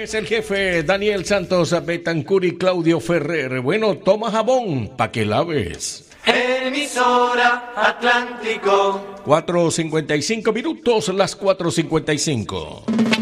es el jefe Daniel Santos Betancur y Claudio Ferrer. Bueno, toma jabón pa' que laves. Emisora Atlántico. 4:55 minutos, las 4:55.